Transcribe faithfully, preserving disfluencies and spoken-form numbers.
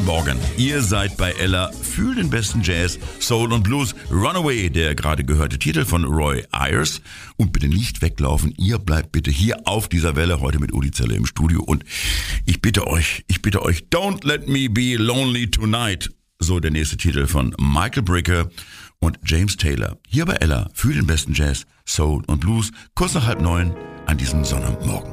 Guten Morgen, ihr seid bei Ella, fühlt den besten Jazz, Soul und Blues. Runaway, der gerade gehörte Titel von Roy Ayers. Und bitte nicht weglaufen, ihr bleibt bitte hier auf dieser Welle, heute mit Uli Zelle im Studio. Und ich bitte euch, ich bitte euch, don't let me be lonely tonight. So der nächste Titel von Michael Brecker und James Taylor. Hier bei Ella, fühlt den besten Jazz, Soul und Blues, kurz nach halb neun an diesem Sonnabendmorgen.